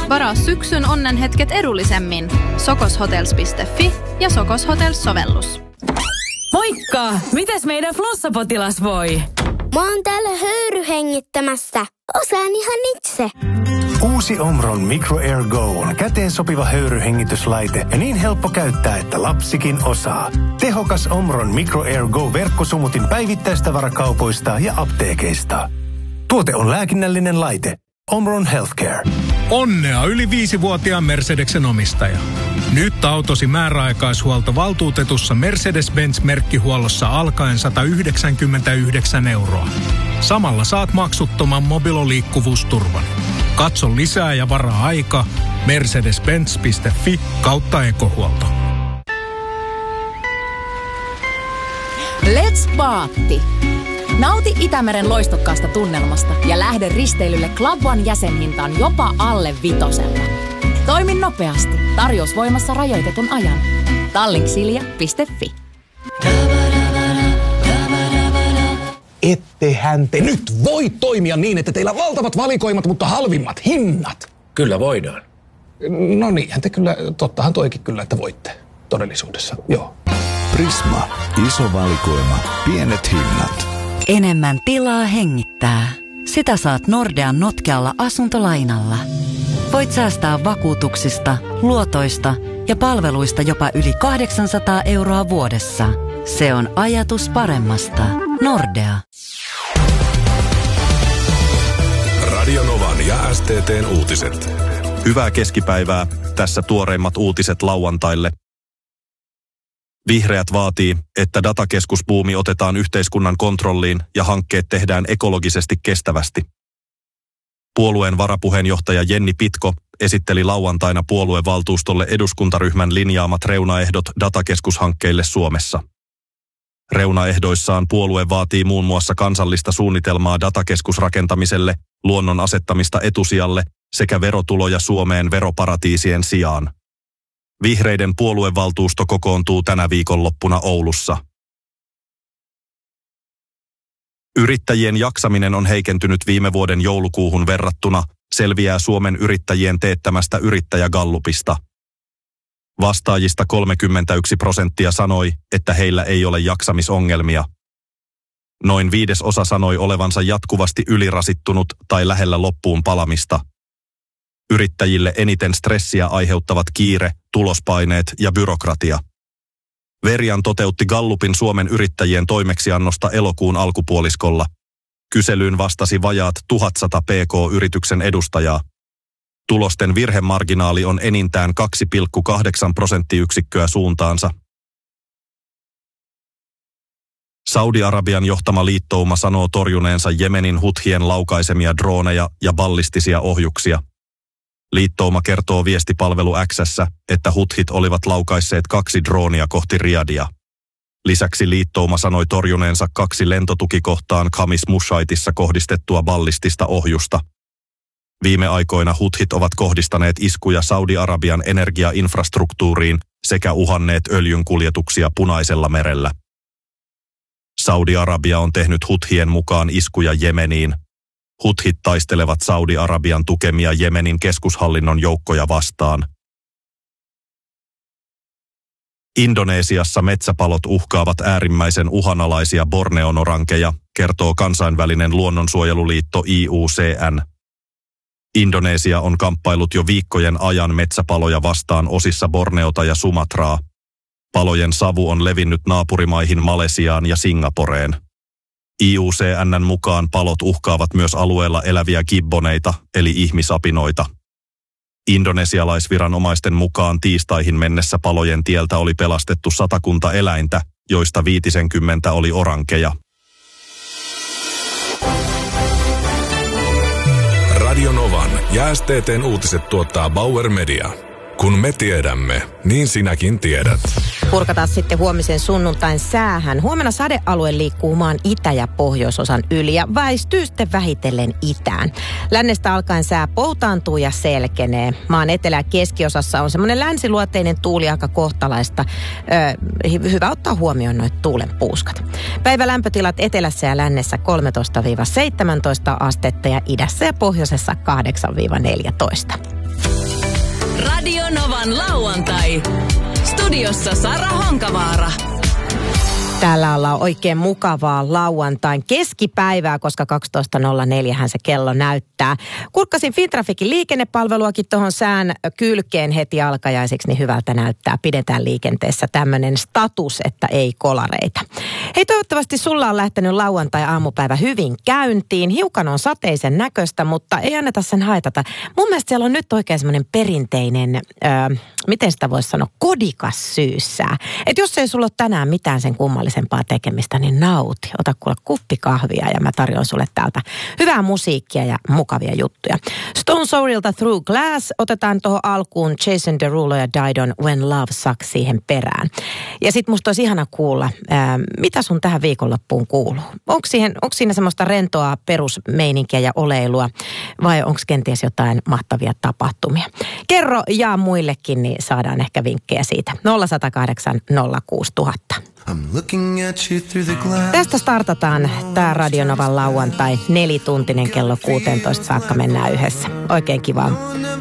Varaa syksyn onnenhetket edullisemmin. sokoshotels.fi ja Sokos Hotels-sovellus. Moikka! Mites meidän flossapotilas voi? Mä oon täällä höyryhengittämässä. Osaan ihan itse. Uusi Omron Micro Air Go on käteen sopiva höyryhengityslaite ja niin helppo käyttää, että lapsikin osaa. Tehokas Omron Micro Air Go -verkkosumutin päivittäistavarakaupoista ja apteekeista. Tuote on lääkinnällinen laite. Omron Healthcare. Onnea yli 5-vuotiaan Mercedeksen omistaja. Nyt autosi määräaikaishuolto valtuutetussa Mercedes-Benz-merkkihuollossa alkaen 199 €. Samalla saat maksuttoman mobiloliikkuvuusturvan. Katso lisää ja varaa aika mercedes-benz.fi/ekohuolto. Let's Paatti! Nauti Itämeren loistokkaasta tunnelmasta ja lähde risteilylle Club One -jäsenhintaan jopa alle 5. Toimi nopeasti. Tarjous voimassa rajoitetun ajan. Tallinksilja.fi. Ettehän te nyt voi toimia niin, että teillä on valtavat valikoimat, mutta halvimmat hinnat. Kyllä voidaan. No niinhän te kyllä, tottahan toikin kyllä, että voitte todellisuudessa, joo. Prisma. Iso valikoima. Pienet hinnat. Enemmän tilaa hengittää. Sitä saat Nordean notkealla asuntolainalla. Voit säästää vakuutuksista, luotoista ja palveluista jopa yli 800 € vuodessa. Se on ajatus paremmasta. Nordea. Radio Novan ja STT:n uutiset. Hyvää keskipäivää. Tässä tuoreimmat uutiset lauantaille. Vihreät vaatii, että datakeskusbuumi otetaan yhteiskunnan kontrolliin ja hankkeet tehdään ekologisesti kestävästi. Puolueen varapuheenjohtaja Jenni Pitko esitteli lauantaina puoluevaltuustolle eduskuntaryhmän linjaamat reunaehdot datakeskushankkeille Suomessa. Reunaehdoissaan puolue vaatii muun muassa kansallista suunnitelmaa datakeskusrakentamiselle, luonnon asettamista etusijalle sekä verotuloja Suomeen veroparatiisien sijaan. Vihreiden puoluevaltuusto kokoontuu tänä viikonloppuna Oulussa. Yrittäjien jaksaminen on heikentynyt viime vuoden joulukuuhun verrattuna, selviää Suomen yrittäjien teettämästä yrittäjägallupista. Vastaajista 31% sanoi, että heillä ei ole jaksamisongelmia. Noin 1/5 sanoi olevansa jatkuvasti ylirasittunut tai lähellä loppuun palamista. Yrittäjille eniten stressiä aiheuttavat kiire, tulospaineet ja byrokratia. Verian toteutti Gallupin Suomen yrittäjien toimeksiannosta elokuun alkupuoliskolla. Kyselyyn vastasi vajaat 1100 PK-yrityksen edustajaa. Tulosten virhemarginaali on enintään 2,8 prosenttiyksikköä suuntaansa. Saudi-Arabian johtama liittouma sanoo torjuneensa Jemenin huthien laukaisemia drooneja ja ballistisia ohjuksia. Liittouma kertoo viestipalvelu X:ssä, että huthit olivat laukaisseet 2 droonia kohti Riadia. Lisäksi liittouma sanoi torjuneensa 2 lentotukikohtaan Khamis Mushaitissa kohdistettua ballistista ohjusta. Viime aikoina huthit ovat kohdistaneet iskuja Saudi-Arabian energiainfrastruktuuriin sekä uhanneet öljynkuljetuksia Punaisella merellä. Saudi-Arabia on tehnyt huthien mukaan iskuja Jemeniin. Huthit taistelevat Saudi-Arabian tukemia Jemenin keskushallinnon joukkoja vastaan. Indonesiassa metsäpalot uhkaavat äärimmäisen uhanalaisia borneonorankeja, kertoo kansainvälinen luonnonsuojeluliitto IUCN. Indonesia on kamppailut jo viikkojen ajan metsäpaloja vastaan osissa Borneota ja Sumatraa. Palojen savu on levinnyt naapurimaihin Malesiaan ja Singaporeen. IUCN:n mukaan palot uhkaavat myös alueella eläviä gibboneita, eli ihmisapinoita. Indonesialaisviranomaisten mukaan tiistaihin mennessä palojen tieltä oli pelastettu 100 eläintä, joista 50 oli orankeja. Radio Novan ja STT:n uutiset tuottaa Bauer Media. Kun me tiedämme, niin sinäkin tiedät. Purkataan sitten huomisen sunnuntain säähän. Huomenna sadealue liikkuu maan itä- ja pohjoisosan yli ja väistyy sitten vähitellen itään. Lännestä alkaen sää poutaantuu ja selkenee. Maan etelä- ja keskiosassa on semmoinen länsiluoteinen tuuli aika kohtalaista. Hyvä ottaa huomioon noit tuulen puuskat. Päivälämpötilat etelässä ja lännessä 13-17 astetta ja idässä ja pohjoisessa 8-14. Radio Novan lauantai. Studiossa Sara Honkavaara. Täällä ollaan oikein mukavaa lauantain keskipäivää, koska 12.04 se kello näyttää. Kurkkasin Fintrafikin liikennepalveluakin tuohon sään kylkeen heti alkajaisiksi, niin hyvältä näyttää. Pidetään liikenteessä tämmöinen status, että ei kolareita. Hei, toivottavasti sulla on lähtenyt lauantai-aamupäivä hyvin käyntiin. Hiukan on sateisen näköistä, mutta ei anneta sen haitata. Mun mielestä siellä on nyt oikein semmoinen perinteinen, miten sitä voisi sanoa, kodikas syyssää. Että jos ei sulla ole tänään mitään sen kummallisempaa tekemistä, niin nauti. Ota kuule kuppi kahvia ja mä tarjoan sulle täältä hyvää musiikkia ja mukavia juttuja. Stone Sourilta Through Glass otetaan tuohon alkuun Jason Derulo ja Didon When Love Sucks siihen perään. Ja sit musta olisi ihana kuulla, mitä sun tähän viikonloppuun kuuluu. Onko siinä semmoista rentoa perusmeininkiä ja oleilua vai onko kenties jotain mahtavia tapahtumia? Kerro ja muillekin, niin saadaan ehkä vinkkejä siitä. 0108 06000. Tästä startataan tää Radio Novan lauantai 4-tuntinen kello 16 saakka mennään yhdessä. Oikein kivaa